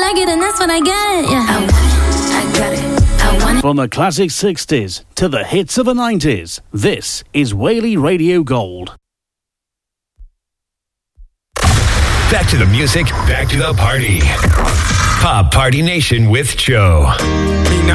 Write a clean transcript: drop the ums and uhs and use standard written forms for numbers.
like it and that's what I get. Yeah. I want it, I got it, I want it. From the classic 60s to the hits of the 90s, this is Whaley Radio Gold. Back to the music, back to the party. Pop Party Nation with Joe.